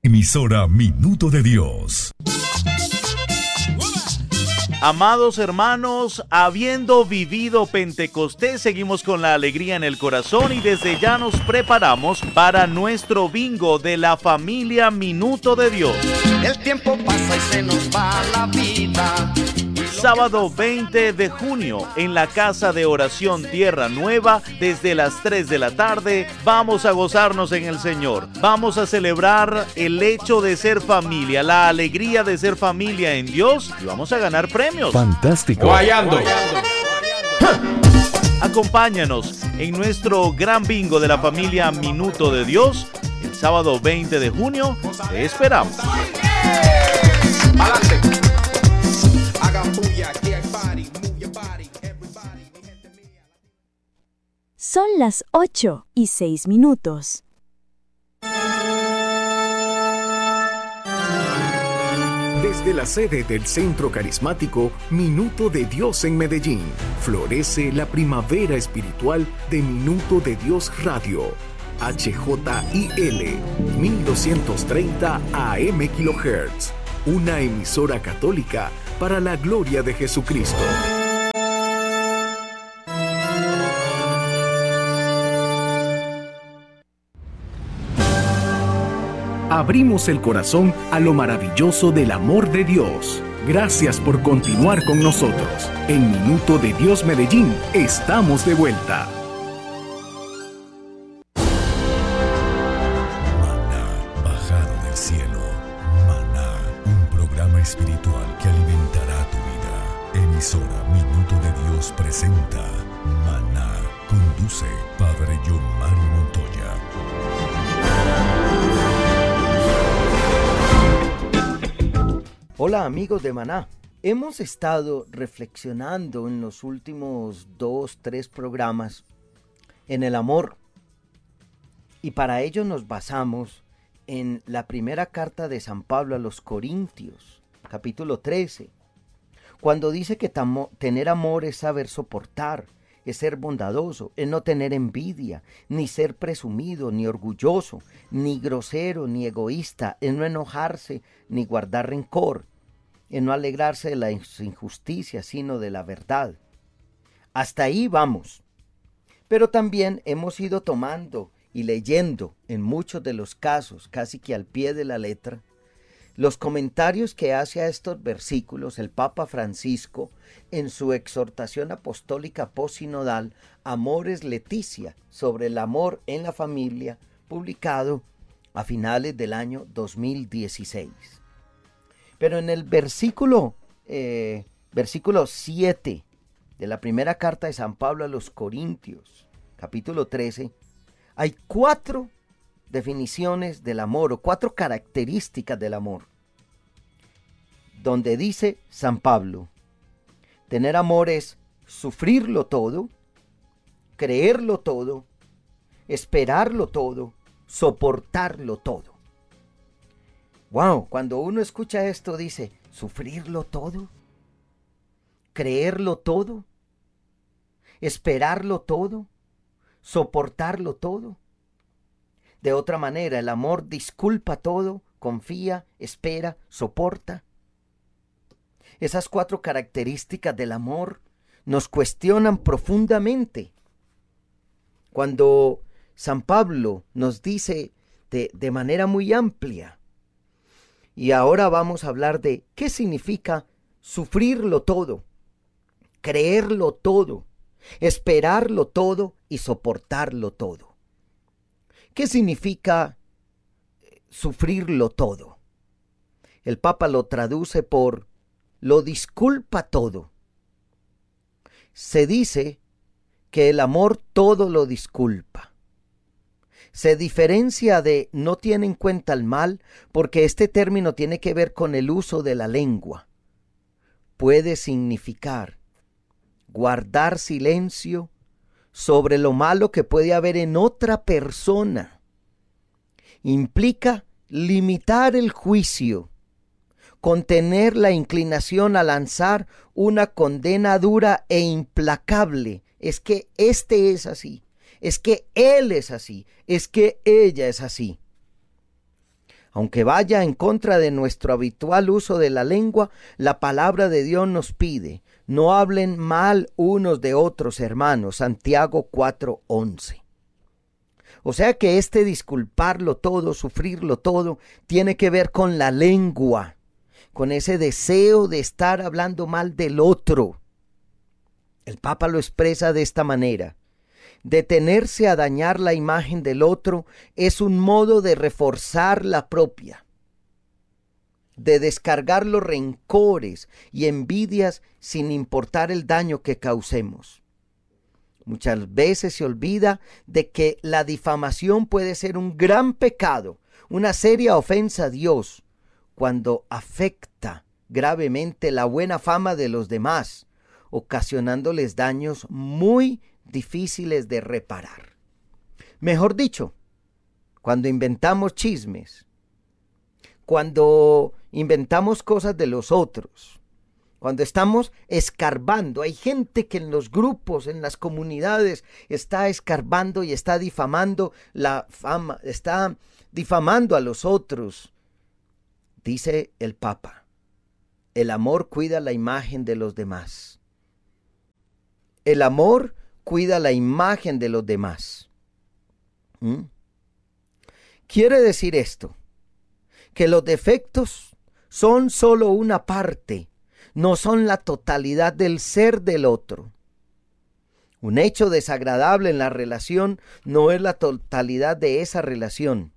Emisora Minuto de Dios. Amados hermanos, habiendo vivido Pentecostés, seguimos con la alegría en el corazón y desde ya nos preparamos para nuestro bingo de la familia Minuto de Dios. El tiempo pasa y se nos va la vida. Sábado 20 de junio, en la Casa de Oración Tierra Nueva, desde las 3 de la tarde, vamos a gozarnos en el Señor. Vamos a celebrar el hecho de ser familia, la alegría de ser familia en Dios y vamos a ganar premios. Fantástico. Guayando. Acompáñanos en nuestro gran bingo de la familia Minuto de Dios. El sábado 20 de junio, te esperamos. Adelante. Son las 8:06. Desde la sede del Centro Carismático Minuto de Dios en Medellín, florece la primavera espiritual de Minuto de Dios Radio. HJIL 1230 AM kHz, una emisora católica para la gloria de Jesucristo. Abrimos el corazón a lo maravilloso del amor de Dios. Gracias por continuar con nosotros. En Minuto de Dios Medellín, estamos de vuelta. Maná bajado del cielo. Maná, un programa espiritual que alimentará tu vida. Emisora Minuto de Dios presenta Maná. Conduce Padre John Mario Montoya. Hola amigos de Maná, hemos estado reflexionando en los últimos 2-3 programas en el amor y para ello nos basamos en la primera carta de San Pablo a los Corintios, capítulo 13, cuando dice que tener amor es saber soportar, es ser bondadoso, es no tener envidia, ni ser presumido, ni orgulloso, ni grosero, ni egoísta, es no enojarse, ni guardar rencor, en no alegrarse de la injusticia, sino de la verdad. Hasta ahí vamos. Pero también hemos ido tomando y leyendo, en muchos de los casos, casi que al pie de la letra, los comentarios que hace a estos versículos el Papa Francisco en su exhortación apostólica postsinodal Amoris Laetitia, sobre el amor en la familia, publicado a finales del año 2016. Pero en el versículo 7 de la primera carta de San Pablo a los Corintios, capítulo 13, hay 4 definiciones del amor o 4 características del amor. Donde dice San Pablo, tener amor es sufrirlo todo, creerlo todo, esperarlo todo, soportarlo todo. Wow, cuando uno escucha esto dice, ¿sufrirlo todo? ¿Creerlo todo? ¿Esperarlo todo? ¿Soportarlo todo? De otra manera, el amor disculpa todo, confía, espera, soporta. Esas 4 características del amor nos cuestionan profundamente. Cuando San Pablo nos dice de manera muy amplia, y ahora vamos a hablar de qué significa sufrirlo todo, creerlo todo, esperarlo todo y soportarlo todo. ¿Qué significa sufrirlo todo? El Papa lo traduce por lo disculpa todo. Se dice que el amor todo lo disculpa. Se diferencia de no tiene en cuenta el mal porque este término tiene que ver con el uso de la lengua. Puede significar guardar silencio sobre lo malo que puede haber en otra persona. Implica limitar el juicio, contener la inclinación a lanzar una condena dura e implacable. Es que este es así, es que él es así, es que ella es así. Aunque vaya en contra de nuestro habitual uso de la lengua, la palabra de Dios nos pide: no hablen mal unos de otros, hermanos. Santiago 4:11. O sea que disculparlo todo, sufrirlo todo, tiene que ver con la lengua, con ese deseo de estar hablando mal del otro. El Papa lo expresa de esta manera: detenerse a dañar la imagen del otro es un modo de reforzar la propia, de descargar los rencores y envidias sin importar el daño que causemos. Muchas veces se olvida de que la difamación puede ser un gran pecado, una seria ofensa a Dios, cuando afecta gravemente la buena fama de los demás, ocasionándoles daños muy difíciles de reparar. Mejor dicho, cuando inventamos chismes, cuando inventamos cosas de los otros, cuando estamos escarbando, hay gente que en los grupos, en las comunidades, está escarbando y está difamando la fama, está difamando a los otros. Dice el Papa: el amor cuida la imagen de los demás. El amor cuida la imagen de los demás. Quiere decir esto, que los defectos son solo una parte, no son la totalidad del ser del otro. Un hecho desagradable en la relación no es la totalidad de esa relación.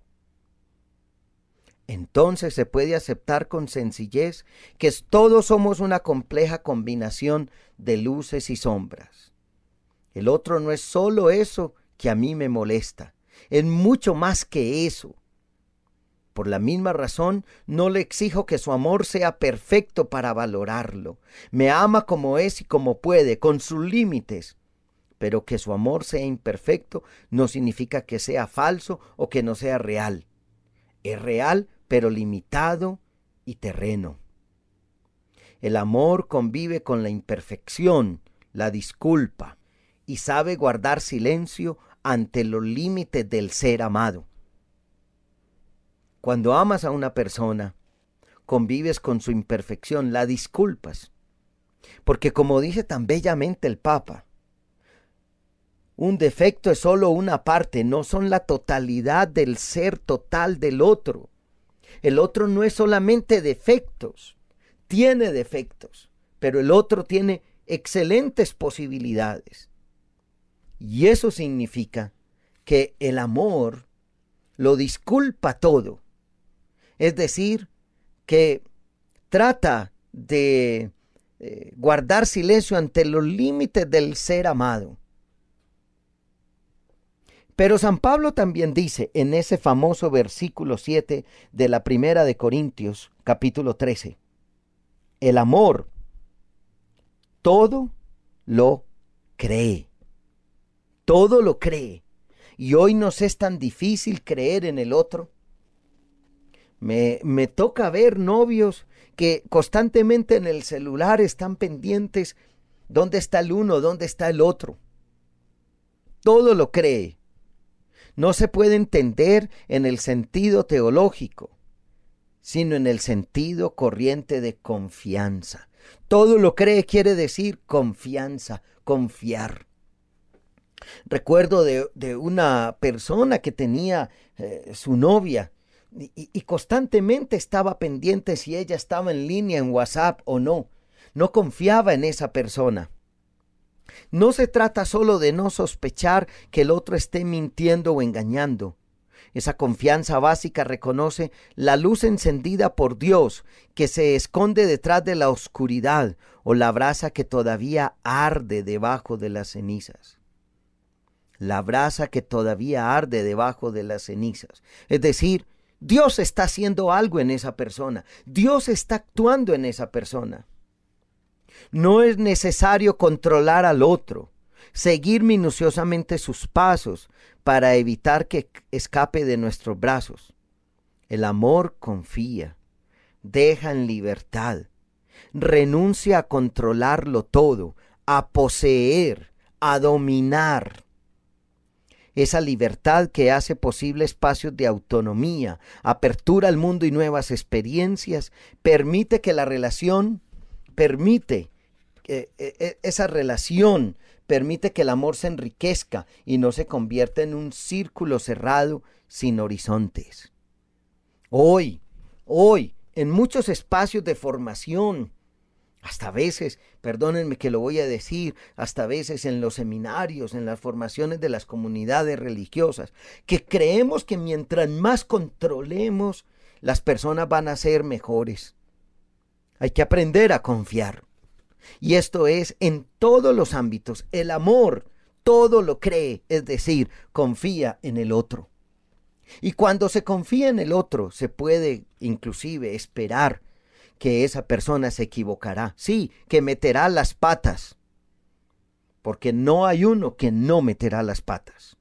Entonces se puede aceptar con sencillez que todos somos una compleja combinación de luces y sombras. El otro no es solo eso que a mí me molesta, es mucho más que eso. Por la misma razón, no le exijo que su amor sea perfecto para valorarlo. Me ama como es y como puede, con sus límites. Pero que su amor sea imperfecto no significa que sea falso o que no sea real. Es real, pero limitado y terreno. El amor convive con la imperfección, la disculpa, y sabe guardar silencio ante los límites del ser amado. Cuando amas a una persona, convives con su imperfección, la disculpas. Porque como dice tan bellamente el Papa, un defecto es solo una parte, no son la totalidad del ser total del otro. El otro no es solamente defectos, tiene defectos, pero el otro tiene excelentes posibilidades. Y eso significa que el amor lo disculpa todo. Es decir, que trata de guardar silencio ante los límites del ser amado. Pero San Pablo también dice en ese famoso versículo 7 de la primera de Corintios, capítulo 13, el amor todo lo cree. Todo lo cree. Y hoy nos es tan difícil creer en el otro. Me toca ver novios que constantemente en el celular están pendientes. ¿Dónde está el uno? ¿Dónde está el otro? Todo lo cree. No se puede entender en el sentido teológico, sino en el sentido corriente de confianza. Todo lo cree quiere decir confianza, confiar. Recuerdo de una persona que tenía su novia y constantemente estaba pendiente si ella estaba en línea en WhatsApp o no. No confiaba en esa persona. No se trata solo de no sospechar que el otro esté mintiendo o engañando. Esa confianza básica reconoce la luz encendida por Dios que se esconde detrás de la oscuridad o la brasa que todavía arde debajo de las cenizas. La brasa que todavía arde debajo de las cenizas. Es decir, Dios está haciendo algo en esa persona. Dios está actuando en esa persona. No es necesario controlar al otro, seguir minuciosamente sus pasos para evitar que escape de nuestros brazos. El amor confía, deja en libertad, renuncia a controlarlo todo, a poseer, a dominar. esa libertad que hace posible espacios de autonomía, apertura al mundo y nuevas experiencias, permite que la relación, esa relación permite que el amor se enriquezca y no se convierta en un círculo cerrado sin horizontes. Hoy, en muchos espacios de formación, hasta veces, perdónenme que lo voy a decir, hasta veces en los seminarios, en las formaciones de las comunidades religiosas, que creemos que mientras más controlemos, las personas van a ser mejores. Hay que aprender a confiar. Y esto es en todos los ámbitos. El amor todo lo cree, es decir, confía en el otro. Y cuando se confía en el otro, se puede inclusive esperar que esa persona se equivocará. Sí, que meterá las patas. Porque no hay uno que no meterá las patas.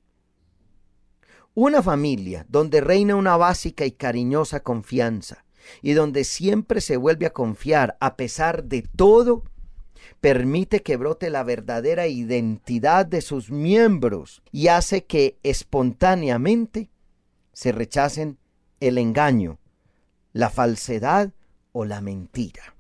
Una familia donde reina una básica y cariñosa confianza y donde siempre se vuelve a confiar a pesar de todo, permite que brote la verdadera identidad de sus miembros y hace que espontáneamente se rechacen el engaño, la falsedad o la mentira.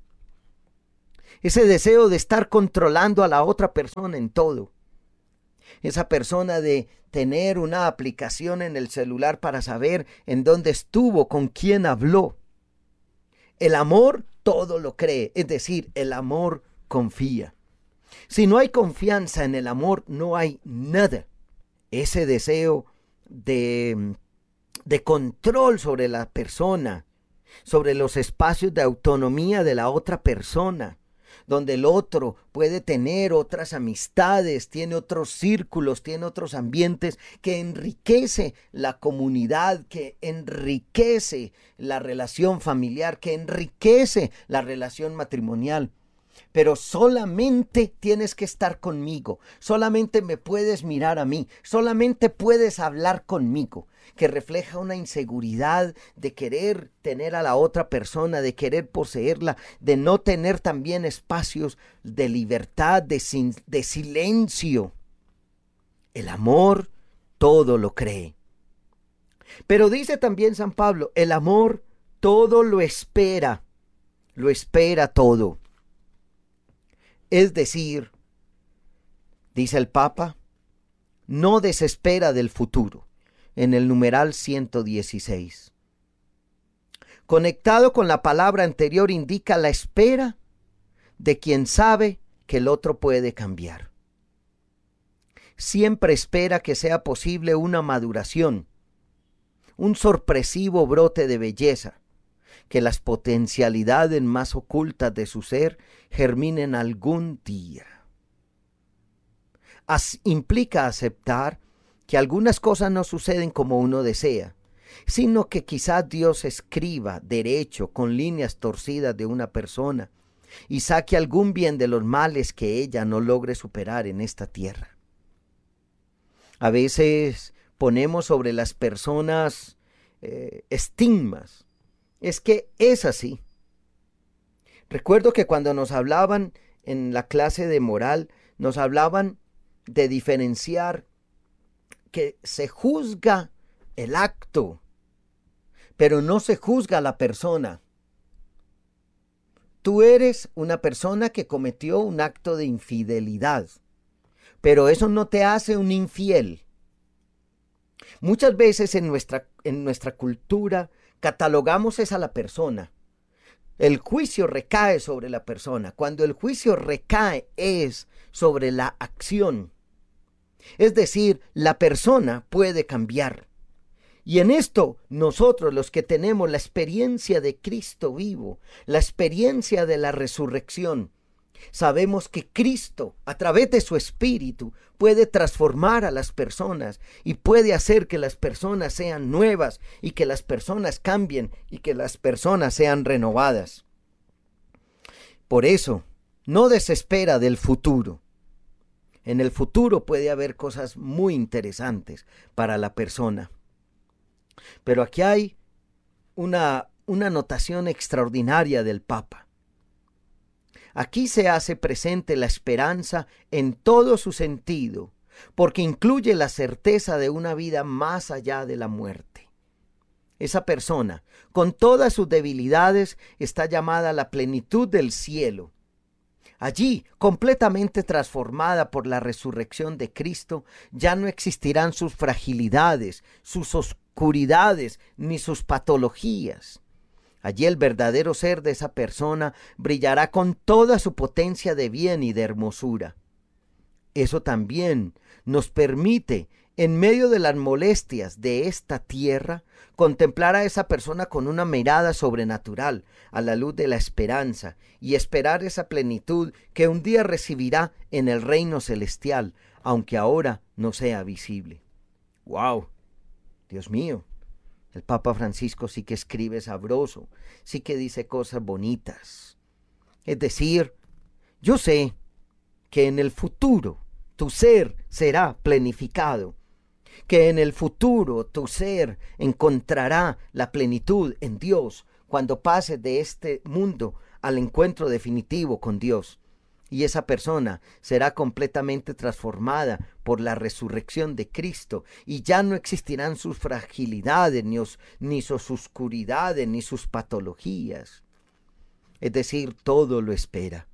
Ese deseo de estar controlando a la otra persona en todo. Esa persona de tener una aplicación en el celular para saber en dónde estuvo, con quién habló. El amor todo lo cree, es decir, el amor confía. Si no hay confianza en el amor, no hay nada. Ese deseo de control sobre la persona, sobre los espacios de autonomía de la otra persona, donde el otro puede tener otras amistades, tiene otros círculos, tiene otros ambientes que enriquece la comunidad, que enriquece la relación familiar, que enriquece la relación matrimonial. Pero solamente tienes que estar conmigo, solamente me puedes mirar a mí, solamente puedes hablar conmigo, que refleja una inseguridad de querer tener a la otra persona, de querer poseerla, de no tener también espacios de libertad, de silencio. El amor todo lo cree. Pero dice también San Pablo, el amor todo lo espera todo. Es decir, dice el Papa, no desespera del futuro, en el numeral 116. Conectado con la palabra anterior indica la espera de quien sabe que el otro puede cambiar. Siempre espera que sea posible una maduración, un sorpresivo brote de belleza, que las potencialidades más ocultas de su ser germinen algún día. Implica aceptar que algunas cosas no suceden como uno desea, sino que quizás Dios escriba derecho con líneas torcidas de una persona y saque algún bien de los males que ella no logre superar en esta tierra. A veces ponemos sobre las personas estigmas. Es que es así. Recuerdo que cuando nos hablaban en la clase de moral, nos hablaban de diferenciar que se juzga el acto, pero no se juzga a la persona. Tú eres una persona que cometió un acto de infidelidad, pero eso no te hace un infiel. Muchas veces en nuestra cultura catalogamos a la persona. El juicio recae sobre la persona. Cuando el juicio recae es sobre la acción. Es decir, la persona puede cambiar. Y en esto nosotros, los que tenemos la experiencia de Cristo vivo, la experiencia de la resurrección, sabemos que Cristo, a través de su Espíritu, puede transformar a las personas y puede hacer que las personas sean nuevas y que las personas cambien y que las personas sean renovadas. Por eso, no desespera del futuro. En el futuro puede haber cosas muy interesantes para la persona. Pero aquí hay una anotación extraordinaria del Papa. Aquí se hace presente la esperanza en todo su sentido, porque incluye la certeza de una vida más allá de la muerte. Esa persona, con todas sus debilidades, está llamada a la plenitud del cielo. Allí, completamente transformada por la resurrección de Cristo, ya no existirán sus fragilidades, sus oscuridades, ni sus patologías. Allí el verdadero ser de esa persona brillará con toda su potencia de bien y de hermosura. Eso también nos permite, en medio de las molestias de esta tierra, contemplar a esa persona con una mirada sobrenatural, a la luz de la esperanza, y esperar esa plenitud que un día recibirá en el reino celestial, aunque ahora no sea visible. ¡Wow! Dios mío, el Papa Francisco sí que escribe sabroso, sí que dice cosas bonitas. Es decir, yo sé que en el futuro tu ser será plenificado, que en el futuro tu ser encontrará la plenitud en Dios cuando pases de este mundo al encuentro definitivo con Dios. Y esa persona será completamente transformada por la resurrección de Cristo, y ya no existirán sus fragilidades, ni sus oscuridades, ni sus patologías. Es decir, todo lo espera.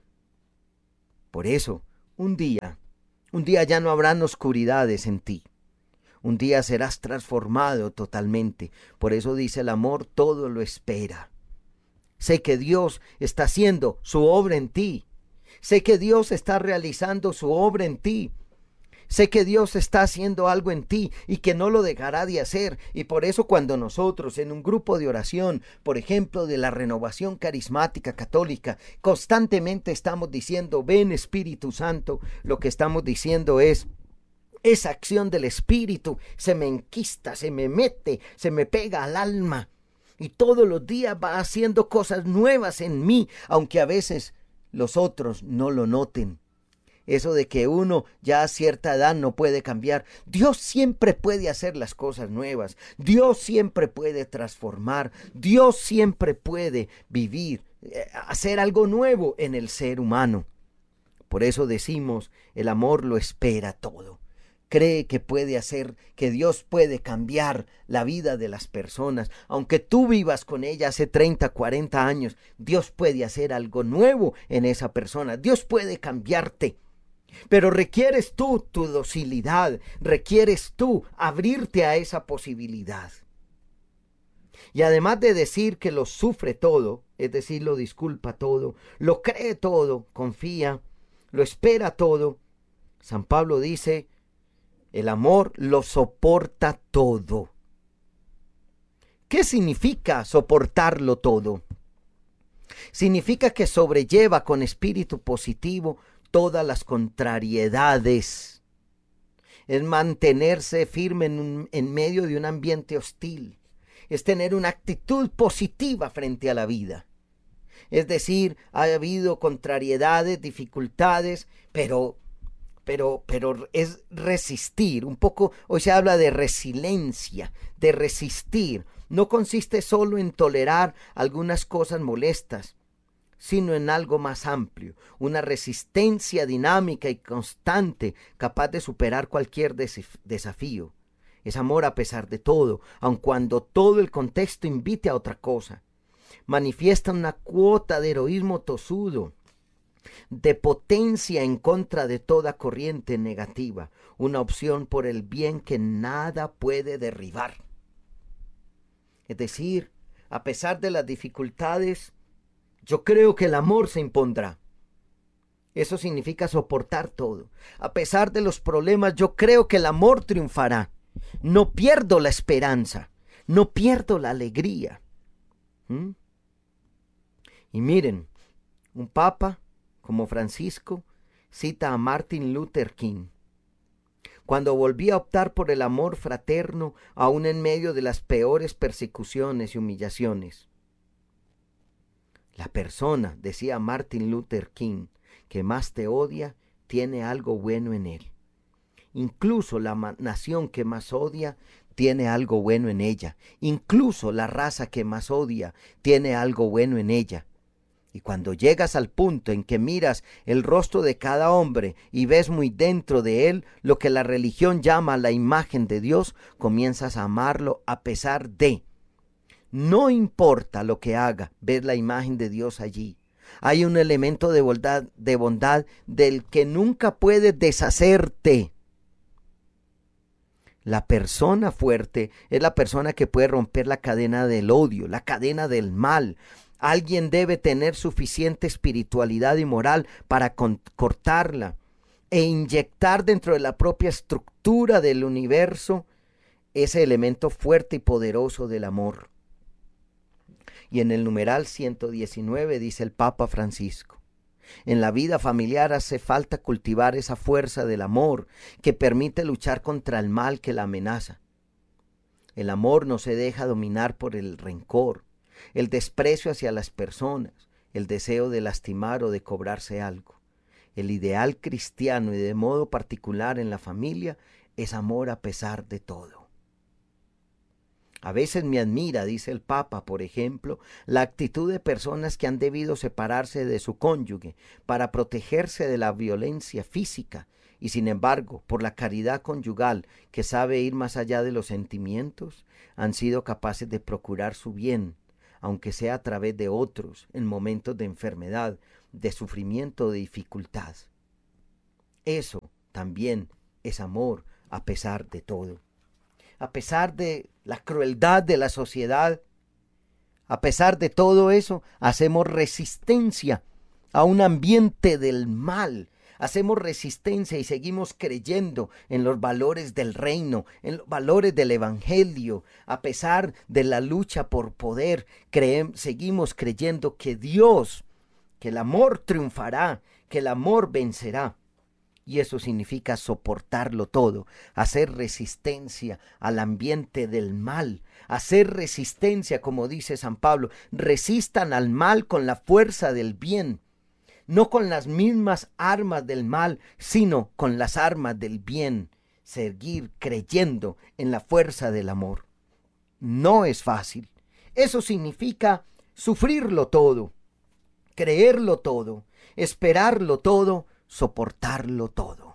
Por eso, un día ya no habrán oscuridades en ti. Un día serás transformado totalmente. Por eso dice el amor, todo lo espera. Sé que Dios está haciendo su obra en ti. Sé que Dios está realizando su obra en ti. Sé que Dios está haciendo algo en ti y que no lo dejará de hacer. Y por eso cuando nosotros en un grupo de oración, por ejemplo de la Renovación Carismática Católica, constantemente estamos diciendo, ven Espíritu Santo, lo que estamos diciendo es, esa acción del Espíritu se me enquista, se me mete, se me pega al alma. Y todos los días va haciendo cosas nuevas en mí, aunque a veces los otros no lo noten. Eso de que uno ya a cierta edad no puede cambiar. Dios siempre puede hacer las cosas nuevas. Dios siempre puede transformar. Dios siempre puede vivir, hacer algo nuevo en el ser humano. Por eso decimos, el amor lo espera todo. Cree que puede hacer, que Dios puede cambiar la vida de las personas. Aunque tú vivas con ella hace 30, 40 años, Dios puede hacer algo nuevo en esa persona. Dios puede cambiarte. Pero requieres tú tu docilidad, requieres tú abrirte a esa posibilidad. Y además de decir que lo sufre todo, es decir, lo disculpa todo, lo cree todo, confía, lo espera todo, San Pablo dice, el amor lo soporta todo. ¿Qué significa soportarlo todo? Significa que sobrelleva con espíritu positivo todas las contrariedades. Es mantenerse firme en medio de un ambiente hostil. Es tener una actitud positiva frente a la vida. Es decir, ha habido contrariedades, dificultades, pero es resistir. Un poco, hoy se habla de resiliencia, de resistir. No consiste solo en tolerar algunas cosas molestas, sino en algo más amplio, una resistencia dinámica y constante, capaz de superar cualquier desafío. Es amor a pesar de todo, aun cuando todo el contexto invite a otra cosa. Manifiesta una cuota de heroísmo tosudo, de potencia en contra de toda corriente negativa, una opción por el bien que nada puede derribar. Es decir, a pesar de las dificultades, yo creo que el amor se impondrá. Eso significa soportar todo. A pesar de los problemas, yo creo que el amor triunfará. No pierdo la esperanza, no pierdo la alegría. Y miren, un papa como Francisco cita a Martin Luther King. Cuando volví a optar por el amor fraterno, aún en medio de las peores persecuciones y humillaciones. La persona, decía Martin Luther King, que más te odia, tiene algo bueno en él. Incluso la nación que más odia, tiene algo bueno en ella. Incluso la raza que más odia, tiene algo bueno en ella. Y cuando llegas al punto en que miras el rostro de cada hombre y ves muy dentro de él lo que la religión llama la imagen de Dios, comienzas a amarlo a pesar de. No importa lo que haga, ves la imagen de Dios allí. Hay un elemento de bondad del que nunca puedes deshacerte. La persona fuerte es la persona que puede romper la cadena del odio, la cadena del mal. Alguien debe tener suficiente espiritualidad y moral para cortarla e inyectar dentro de la propia estructura del universo ese elemento fuerte y poderoso del amor. Y en el numeral 119 dice el Papa Francisco: en la vida familiar hace falta cultivar esa fuerza del amor que permite luchar contra el mal que la amenaza. El amor no se deja dominar por el rencor, el desprecio hacia las personas, el deseo de lastimar o de cobrarse algo. El ideal cristiano y de modo particular en la familia es amor a pesar de todo. A veces me admira, dice el Papa, por ejemplo, la actitud de personas que han debido separarse de su cónyuge para protegerse de la violencia física y, sin embargo, por la caridad conyugal que sabe ir más allá de los sentimientos, han sido capaces de procurar su bien, aunque sea a través de otros, en momentos de enfermedad, de sufrimiento o de dificultad. Eso también es amor a pesar de todo. A pesar de la crueldad de la sociedad, a pesar de todo eso, hacemos resistencia a un ambiente del mal. Hacemos resistencia y seguimos creyendo en los valores del reino, en los valores del evangelio. A pesar de la lucha por poder, seguimos creyendo que Dios, que el amor triunfará, que el amor vencerá. Y eso significa soportarlo todo, hacer resistencia al ambiente del mal, hacer resistencia, como dice San Pablo, resistan al mal con la fuerza del bien, no con las mismas armas del mal, sino con las armas del bien, seguir creyendo en la fuerza del amor. No es fácil, eso significa sufrirlo todo, creerlo todo, esperarlo todo, soportarlo todo.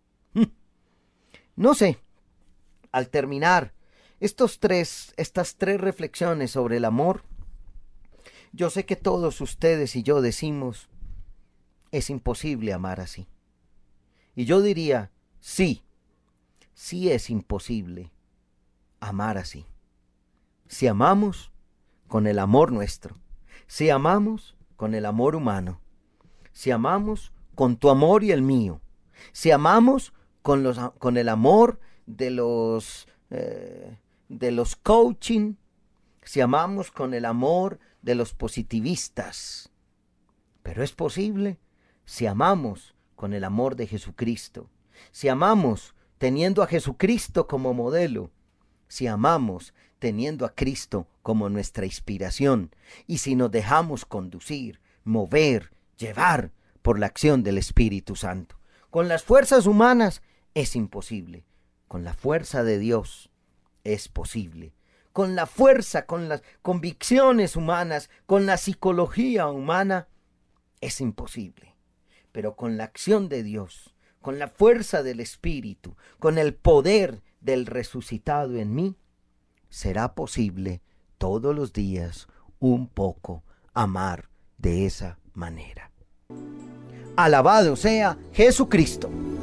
No sé, al terminar estas tres reflexiones sobre el amor, yo sé que todos ustedes y yo decimos, es imposible amar así. Y yo diría, sí es imposible amar así. Si amamos con el amor nuestro, si amamos con el amor humano, si amamos con tu amor y el mío, si amamos con el amor de los coaching, si amamos con el amor de los positivistas. Pero es posible si amamos con el amor de Jesucristo, si amamos teniendo a Jesucristo como modelo, si amamos teniendo a Cristo como nuestra inspiración, y si nos dejamos conducir, mover, llevar por la acción del Espíritu Santo. Con las fuerzas humanas es imposible. Con la fuerza de Dios es posible. Con la fuerza, con las convicciones humanas, con la psicología humana, es imposible. Pero con la acción de Dios, con la fuerza del Espíritu, con el poder del resucitado en mí, será posible todos los días un poco amar de esa manera. Alabado sea Jesucristo.